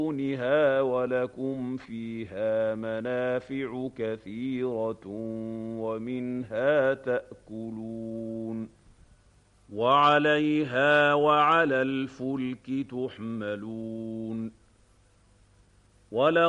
دونها ولكم فيها منافع كثيرة ومنها تأكلون وعليها وعلى الفلك تحملون